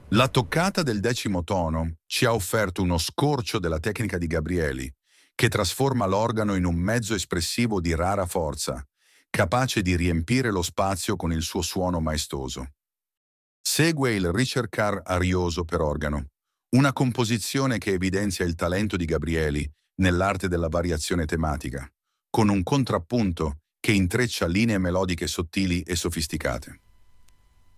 La toccata del 10° tono ci ha offerto uno scorcio della tecnica di Gabrieli, che trasforma l'organo in un mezzo espressivo di rara forza, capace di riempire lo spazio con il suo suono maestoso. Segue il ricercar arioso per organo, una composizione che evidenzia il talento di Gabrieli nell'arte della variazione tematica, con un contrappunto che intreccia linee melodiche sottili e sofisticate.